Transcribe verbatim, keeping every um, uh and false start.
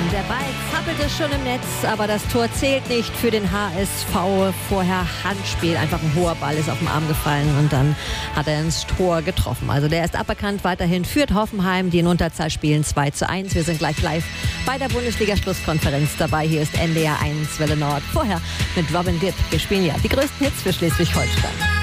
Der Ball zappelte schon im Netz, aber das Tor zählt nicht für den H S V. Vorher Handspiel, einfach ein hoher Ball ist auf den Arm gefallen und dann hat er ins Tor getroffen. Also der ist aberkannt, weiterhin führt Hoffenheim, die in Unterzahl spielen zwei zu eins. Wir sind gleich live bei der Bundesliga-Schlusskonferenz dabei. Hier ist N D R eins Welle Nord. Vorher mit Robin Gibb. Wir spielen ja die größten Hits für Schleswig-Holstein.